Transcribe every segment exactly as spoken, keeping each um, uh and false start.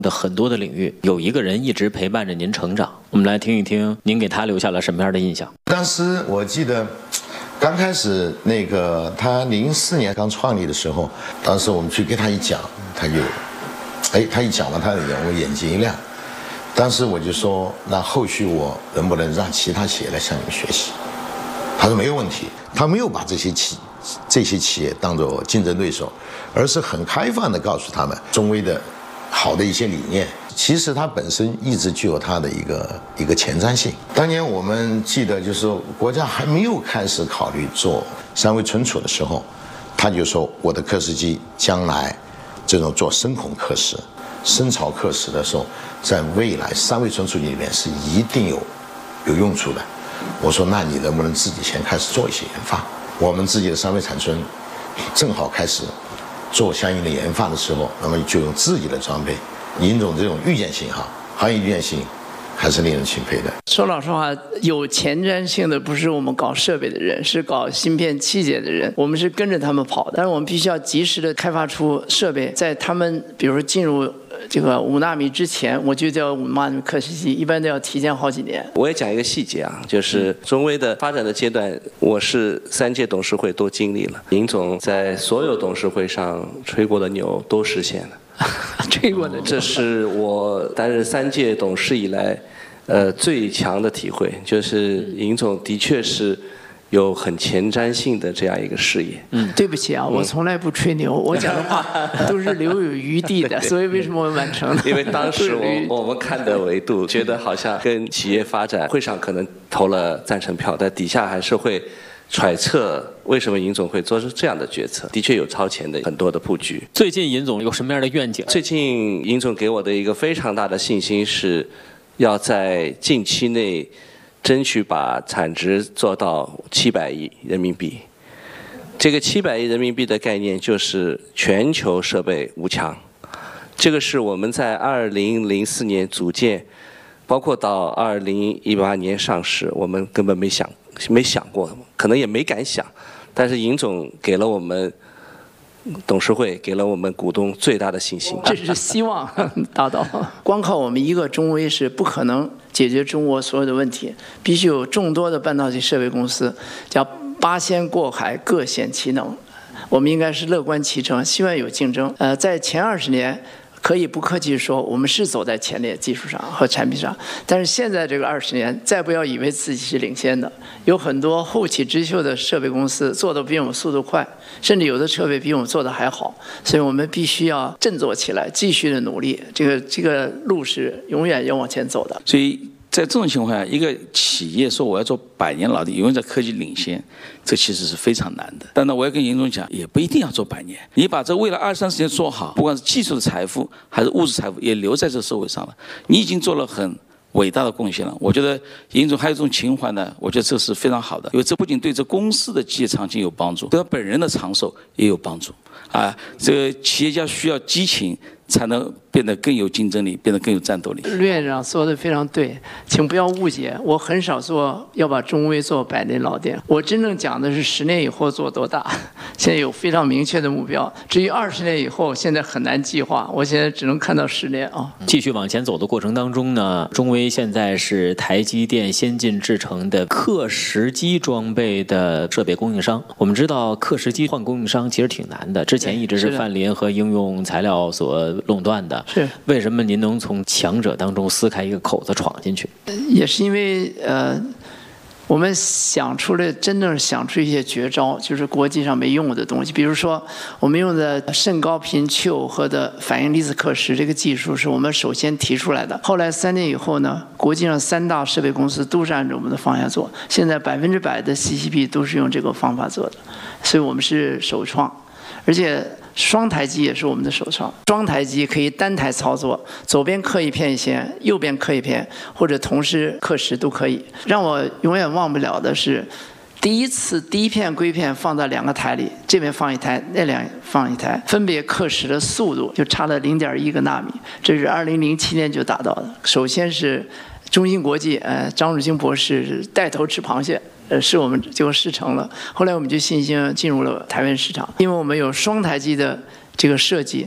的很多的领域，有一个人一直陪伴着您成长。我们来听一听您给他留下了什么样的印象。 当时我记得刚开始那个他零四年刚创立的时候，当时我们去给他一讲，他就哎他一讲完他的人我眼睛一亮。当时我就说，那后续我能不能让其他企业来向你们学习？他说没有问题。他没有把这些企这些企业当作竞争对手，而是很开放地告诉他们中微的好的一些理念。其实它本身一直具有它的一个一个前瞻性。当年我们记得，就是国家还没有开始考虑做三维存储的时候，他就说我的刻蚀机将来这种做深孔刻蚀、深槽刻蚀的时候，在未来三维存储里面是一定有有用处的。我说那你能不能自己先开始做一些研发？我们自己的三维产村正好开始做相应的研发的时候，那么就用自己的装备。尹总这种预见性哈，行业预见性还是令人钦佩的。 说老实话，有前瞻性的不是我们搞设备的人，是搞芯片器械的人，我们是跟着他们跑的。但是我们必须要及时的开发出设备，在他们比如说进入这个五纳米之前，我就叫五纳米刻蚀机，一般都要提前好几年。 我也讲一个细节啊，就是中微的发展的阶段，我是三届董事会都经历了。尹总在所有董事会上吹过的牛都实现了。 吹过的， 这是我担任三届董事以来，呃，最强的体会，就是尹总的确是有很前瞻性的这样一个视野。 嗯，对不起啊，我从来不吹牛，我讲的话都是留有余地的，所以为什么我完成了？ 因为当时我我们看的维度，觉得好像跟企业发展，会上可能投了赞成票，但底下还是会揣测为什么尹总会做出这样的决策，的确有超前的很多的布局。 最近尹总有什么样的愿景？ 最近尹总给我的一个非常大的信心是，要在近期内争取把产值做到七百亿人民币。这个七百亿人民币的概念就是全球设备五强，这个是我们在二零零四年组建，包括到二零一八年上市，我们根本没想没想过，可能也没敢想。但是尹总给了我们董事会，给了我们股东最大的信心。 这是希望达到。光靠我们一个中微是不可能解决中国所有的问题，必须有众多的半导体设备公司，叫八仙过海，各显其能。我们应该是乐观其成，希望有竞争。呃，在前二十年，可以不客气说，我们是走在前列，技术上和产品上。但是现在这个二十年，再不要以为自己是领先的，有很多后起之秀的设备公司做的比我们速度快，甚至有的设备比我们做的还好。所以我们必须要振作起来，继续的努力。这个这个路是永远要往前走的。 所以在这种情况下，一个企业说我要做百年老店，永远在科技领先，这其实是非常难的。但呢，我要跟尹总讲，也不一定要做百年。你把这未来二三十年做好，不管是技术的财富还是物质财富，也留在这社会上了。你已经做了很伟大的贡献了。我觉得尹总还有一种情怀呢，我觉得这是非常好的，因为这不仅对这公司的企业长青有帮助，对他本人的长寿也有帮助。啊，这个企业家需要激情，才能变得更有竞争力，变得更有战斗力。 陆院长说的非常对，请不要误解，我很少说要把中微做百年老店，我真正讲的是十年以后做多大，现在有非常明确的目标。至于二十年以后，现在很难计划，我现在只能看到十年啊。 继续往前走的过程当中呢，中微现在是台积电先进制程的刻蚀机装备的设备供应商。我们知道刻蚀机换供应商其实挺难的，之前一直是范林和应用材料所垄断的。 是， 为什么您能从强者当中撕开一个口子闯进去？ 也是因为呃，我们想出了真正想出一些绝招，就是国际上没用过的东西。比如说，我们用的甚高频氦和的反应离子刻蚀这个技术是我们首先提出来的。后来三年以后呢，国际上三大设备公司都是按照我们的方向做，现在百分之百的 C C P 都是用这个方法做的，所以我们是首创，而且。双台机也是我们的首创，双台机可以单台操作，左边刻一片线，右边刻一片，或者同时刻蚀都可以。让我永远忘不了的是，第一次第一片硅片放到两个台里，这边放一台，那两放一台，分别刻蚀的速度就差了零点一个纳米，这是二零零七年就达到的。首先是中芯国际，呃，张汝京博士带头吃螃蟹。呃，是我们结果事成了。后来我们就信心进入了台湾市场，因为我们有双台机的这个设计，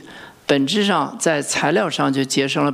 本质上在材料上就节省了